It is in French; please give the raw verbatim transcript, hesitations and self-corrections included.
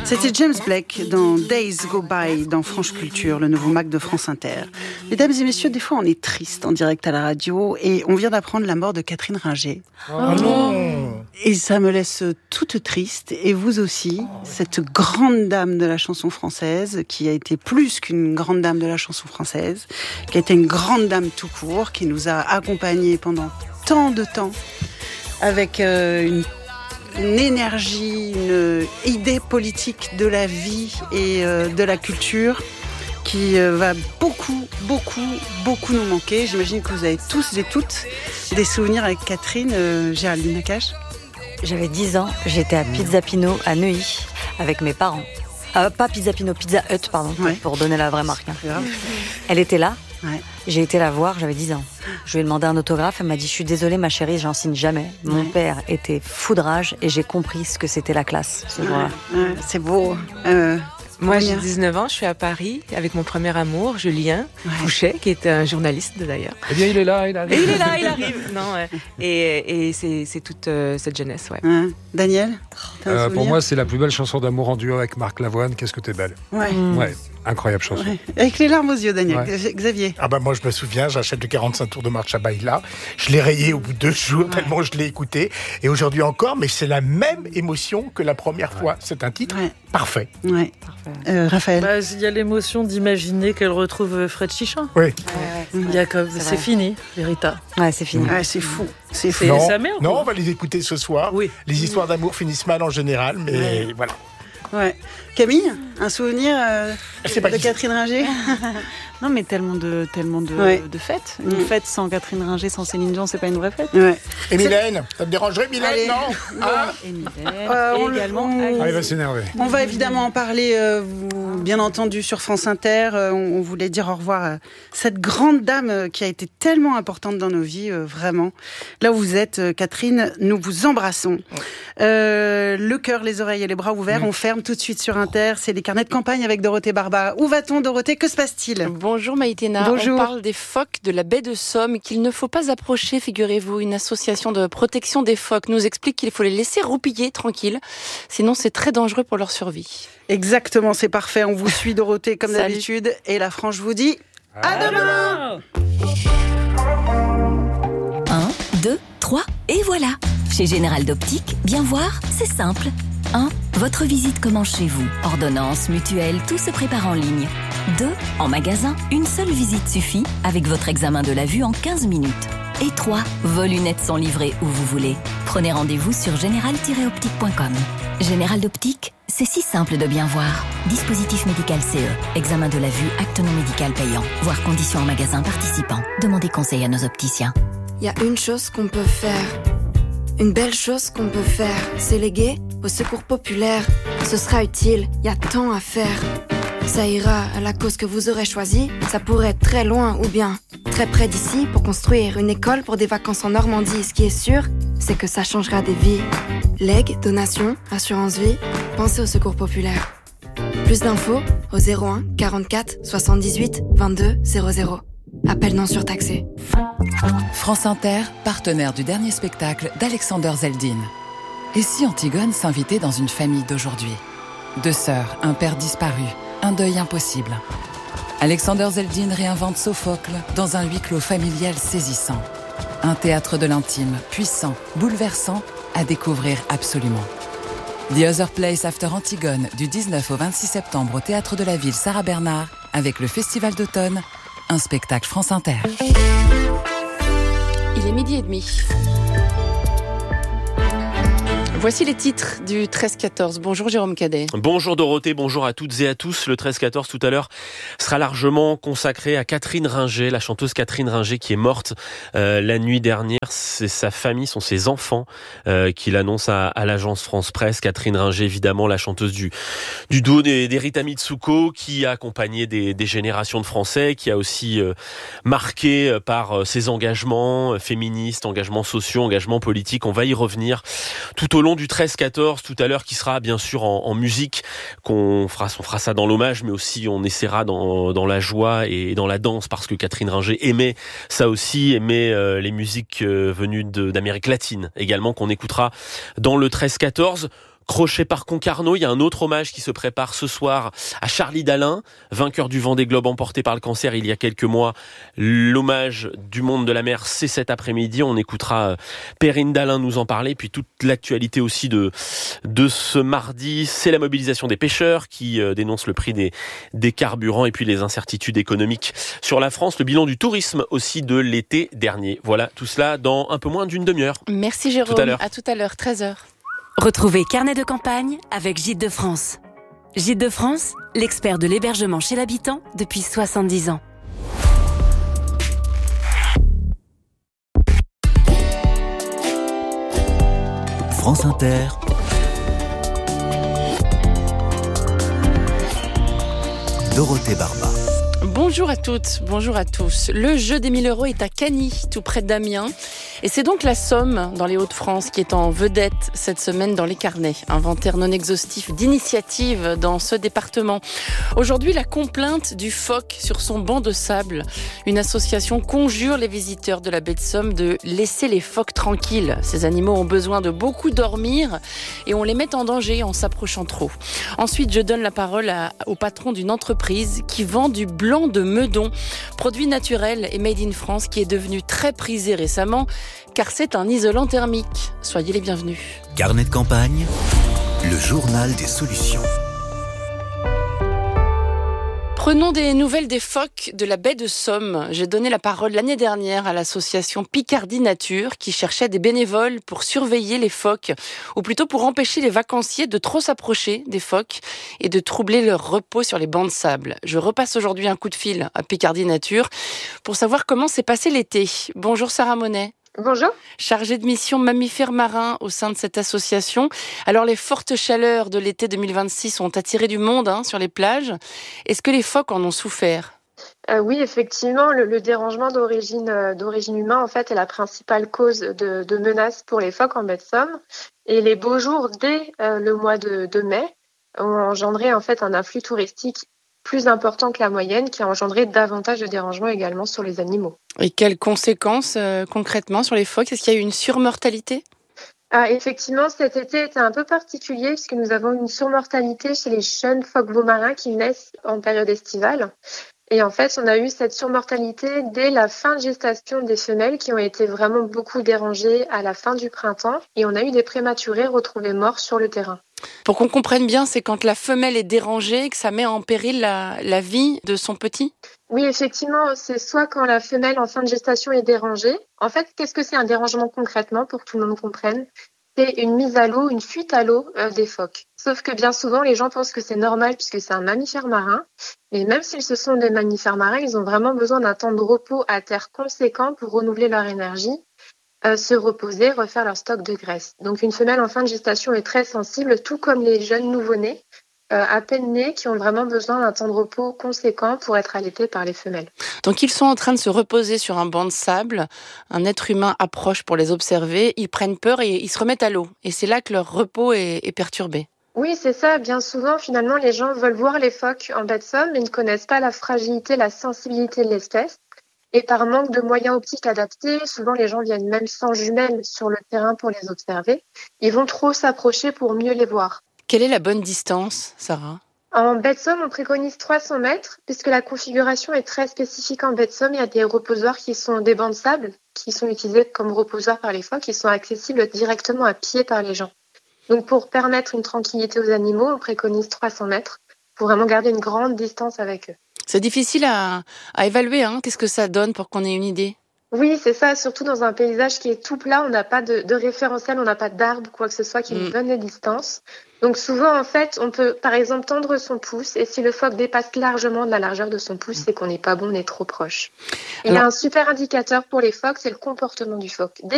C'était James Blake dans Days Go By dans France Culture, le nouveau Mac de France Inter. Mesdames et messieurs, des fois on est triste en direct à la radio et on vient d'apprendre la mort de Catherine Ringer. Oh non. Et ça me laisse toute triste, et vous aussi, cette grande dame de la chanson française, qui a été plus qu'une grande dame de la chanson française, qui a été une grande dame tout court, qui nous a accompagnés pendant tant de temps, avec euh, une une énergie, une idée politique de la vie et euh, de la culture qui euh, va beaucoup, beaucoup, beaucoup nous manquer. J'imagine que vous avez tous et toutes des souvenirs avec Catherine. euh, Géraldine Nakache. J'avais dix ans, j'étais à Pizza Pino à Neuilly avec mes parents. Euh, pas Pizza Pino, Pizza Hut, pardon, ouais. Pour donner la vraie marque. Hein. Elle était là. Ouais. J'ai été la voir, j'avais dix ans. Je lui ai demandé un autographe, elle m'a dit « Je suis désolée ma chérie, j'en signe jamais ». Mon ouais. père était fou de rage et j'ai compris ce que c'était la classe ce jour-là. Ouais, ouais, c'est beau. Euh, Moi j'ai dix-neuf ans, je suis à Paris avec mon premier amour, Julien ouais. Fouchet, qui est un journaliste d'ailleurs. Eh bien il est là, il arrive. Et il est là, il arrive. Non, ouais. Et, et c'est, c'est toute euh, cette jeunesse. Ouais. Ouais. Daniel euh, Pour moi c'est la plus belle chanson d'amour en duo avec Marc Lavoine, Qu'est-ce que t'es belle. Ouais. Mmh. Ouais. Incroyable chanson. Ouais. Avec les larmes aux yeux, Daniel. Ouais. Xavier. Ah bah moi je me souviens, j'achète le quarante-cinq tours de Marcha Baila. Je l'ai rayé au bout de deux jours, ouais. tellement je l'ai écouté. Et aujourd'hui encore, mais c'est la même émotion que la première ouais. fois. C'est un titre ouais. parfait. Ouais. Parfait. Euh, Raphaël. Bah, il y a l'émotion d'imaginer qu'elle retrouve Fred Chichin. Oui. Ouais, ouais. Il y a comme... C'est, c'est fini, Rita. Ouais, c'est fini. Ouais, c'est fou. C'est fou. Non, sa mère, non on va les écouter ce soir. Oui. Les histoires d'amour finissent mal en général, mais ouais. voilà. Ouais. Camille, un souvenir euh, de Catherine Ringer? Non, mais tellement de, tellement de, ouais. de fêtes. Une mmh. fête sans Catherine Ringer, sans Céline Dion, c'est pas une vraie fête. Ouais. Et Mylène, ça te dérangerait, Mylène? Allez. Non ah. Et Mylène, euh, et également... On... Ah, il va s'énerver. On va évidemment en parler, euh, vous, bien entendu, sur France Inter. Euh, on, on voulait dire au revoir à cette grande dame euh, qui a été tellement importante dans nos vies, euh, vraiment. Là où vous êtes, euh, Catherine, nous vous embrassons. Euh, le cœur, les oreilles et les bras ouverts, mmh. on ferme tout de suite sur Inter. C'est les carnets de campagne avec Dorothée Barba. Où va-t-on, Dorothée? Que se passe-t-il? Bonjour Maïtena. Bonjour. On parle des phoques de la baie de Somme qu'il ne faut pas approcher, figurez-vous. Une association de protection des phoques nous explique qu'il faut les laisser roupiller tranquilles. Sinon, c'est très dangereux pour leur survie. Exactement, c'est parfait. On vous suit, Dorothée, comme Salut. D'habitude. Et la France vous dit à, à demain. un, deux, trois, et voilà. Chez Général d'Optique, bien voir, c'est simple. un. Votre visite commence chez vous. Ordonnance, mutuelle, tout se prépare en ligne. deux. En magasin, une seule visite suffit avec votre examen de la vue en quinze minutes. Et trois. Vos lunettes sont livrées où vous voulez. Prenez rendez-vous sur général tiret optique point com. Général d'Optique, c'est si simple de bien voir. Dispositif médical C E. Examen de la vue, acte non médical payant. Voir conditions en magasin participant. Demandez conseil à nos opticiens. Il y a une chose qu'on peut faire. Une belle chose qu'on peut faire, c'est léguer au secours populaire. Ce sera utile, il y a tant à faire. Ça ira à la cause que vous aurez choisie. Ça pourrait être très loin ou bien très près d'ici pour construire une école pour des vacances en Normandie. Ce qui est sûr, c'est que ça changera des vies. Legs, donations, assurance vie, pensez au secours populaire. Plus d'infos au zéro un quarante-quatre soixante-dix-huit vingt-deux zéro zéro. Appel non surtaxé. France Inter, partenaire du dernier spectacle d'Alexander Zeldin. Et si Antigone s'invitait dans une famille d'aujourd'hui? Deux sœurs, un père disparu, un deuil impossible. Alexander Zeldin réinvente Sophocle dans un huis clos familial saisissant. Un théâtre de l'intime, puissant, bouleversant, à découvrir absolument. The Other Place After Antigone, du dix-neuf au vingt-six septembre au Théâtre de la Ville Sarah Bernard, avec le Festival d'automne, un spectacle France Inter. Il est midi et demi. Voici les titres du treize quatorze. Bonjour Jérôme Cadet. Bonjour Dorothée, bonjour à toutes et à tous. Le treize quatorze tout à l'heure sera largement consacré à Catherine Ringer, la chanteuse Catherine Ringer qui est morte euh, la nuit dernière. C'est sa famille, sont ses enfants euh, qui l'annoncent à, à l'agence France Presse. Catherine Ringer, évidemment, la chanteuse du, du duo des, des Rita Mitsuko, qui a accompagné des, des générations de Français, qui a aussi euh, marqué par ses engagements euh, féministes, engagements sociaux, engagements politiques. On va y revenir tout au long du treize quatorze tout à l'heure, qui sera bien sûr en, en musique, qu'on fera, on fera ça dans l'hommage, mais aussi on essaiera dans, dans la joie et dans la danse, parce que Catherine Ringer aimait ça aussi, aimait euh, les musiques euh, venues de, d'Amérique latine également, qu'on écoutera dans le treize quatorze. Crochet par Concarneau. Il y a un autre hommage qui se prépare ce soir à Charlie Dalin, vainqueur du Vendée Globe emporté par le cancer il y a quelques mois. L'hommage du monde de la mer, c'est cet après-midi. On écoutera Perrine Dalin nous en parler. Puis toute l'actualité aussi de, de ce mardi, c'est la mobilisation des pêcheurs qui euh, dénoncent le prix des, des carburants et puis les incertitudes économiques sur la France. Le bilan du tourisme aussi de l'été dernier. Voilà, tout cela dans un peu moins d'une demi-heure. Merci Jérôme. Tout à l'heure. À tout à l'heure, treize heures. Retrouvez Carnet de campagne avec Gîtes de France. Gîtes de France, l'expert de l'hébergement chez l'habitant depuis soixante-dix ans. France Inter. Dorothée Barba. Bonjour à toutes, bonjour à tous. Le jeu des mille euros est à Cagny, tout près d'Amiens. Et c'est donc la Somme, dans les Hauts-de-France, qui est en vedette cette semaine dans les carnets. Inventaire non exhaustif d'initiatives dans ce département. Aujourd'hui, la complainte du phoque sur son banc de sable. Une association conjure les visiteurs de la baie de Somme de laisser les phoques tranquilles. Ces animaux ont besoin de beaucoup dormir et on les met en danger en s'approchant trop. Ensuite, je donne la parole à, au patron d'une entreprise qui vend du blanc de meudon, produit naturel et made in France qui est devenu très prisé récemment car c'est un isolant thermique. Soyez les bienvenus. Carnet de campagne, le journal des solutions. Prenons des nouvelles des phoques de la baie de Somme. J'ai donné la parole l'année dernière à l'association Picardie Nature qui cherchait des bénévoles pour surveiller les phoques, ou plutôt pour empêcher les vacanciers de trop s'approcher des phoques et de troubler leur repos sur les bancs de sable. Je repasse aujourd'hui un coup de fil à Picardie Nature pour savoir comment s'est passé l'été. Bonjour Sarah Monet. Bonjour. Chargée de mission mammifères marins au sein de cette association. Alors les fortes chaleurs de l'été deux mille vingt-six ont attiré du monde hein, sur les plages. Est-ce que les phoques en ont souffert ? Euh, oui, effectivement, le, le dérangement d'origine, euh, d'origine humaine en fait, est la principale cause de, de menace pour les phoques en baie de Somme. Et les beaux jours dès euh, le mois de, de mai ont engendré en fait un afflux touristique plus important que la moyenne, qui a engendré davantage de dérangements également sur les animaux. Et quelles conséquences euh, concrètement sur les phoques ? Est-ce qu'il y a eu une surmortalité ? Ah, effectivement, cet été était un peu particulier puisque nous avons une surmortalité chez les jeunes phoques beaux marins qui naissent en période estivale. Et en fait, on a eu cette surmortalité dès la fin de gestation des femelles qui ont été vraiment beaucoup dérangées à la fin du printemps. Et on a eu des prématurés retrouvés morts sur le terrain. Pour qu'on comprenne bien, c'est quand la femelle est dérangée et que ça met en péril la, la vie de son petit ? Oui, effectivement, c'est soit quand la femelle en fin de gestation est dérangée. En fait, qu'est-ce que c'est un dérangement concrètement pour que tout le monde comprenne ? C'est une mise à l'eau, une fuite à l'eau euh, des phoques. Sauf que bien souvent, les gens pensent que c'est normal puisque c'est un mammifère marin. Mais même s'ils se sont des mammifères marins, ils ont vraiment besoin d'un temps de repos à terre conséquent pour renouveler leur énergie. Euh, se reposer, refaire leur stock de graisse. Donc une femelle en fin de gestation est très sensible, tout comme les jeunes nouveau-nés, euh, à peine nés, qui ont vraiment besoin d'un temps de repos conséquent pour être allaités par les femelles. Donc ils sont en train de se reposer sur un banc de sable, un être humain approche pour les observer, ils prennent peur et ils se remettent à l'eau. Et c'est là que leur repos est, est perturbé. Oui, c'est ça. Bien souvent, finalement, les gens veulent voir les phoques en baie de Somme, mais ne connaissent pas la fragilité, la sensibilité de l'espèce. Et par manque de moyens optiques adaptés, souvent les gens viennent même sans jumelles sur le terrain pour les observer. Ils vont trop s'approcher pour mieux les voir. Quelle est la bonne distance, Sarah ? En baie de Somme, on préconise trois cents mètres, puisque la configuration est très spécifique en baie de Somme. Il y a des reposoirs qui sont des bancs de sable, qui sont utilisés comme reposoirs par les phoques, qui sont accessibles directement à pied par les gens. Donc pour permettre une tranquillité aux animaux, on préconise trois cents mètres, pour vraiment garder une grande distance avec eux. C'est difficile à, à évaluer, hein. Qu'est-ce que ça donne pour qu'on ait une idée ? Oui, c'est ça, surtout dans un paysage qui est tout plat, on n'a pas de, de référentiel, on n'a pas d'arbre, quoi que ce soit qui nous donne les distances. Donc souvent, en fait, on peut par exemple tendre son pouce, et si le phoque dépasse largement de la largeur de son pouce, c'est qu'on n'est pas bon, on est trop proche. Il y a un super indicateur pour les phoques, c'est le comportement du phoque. Dès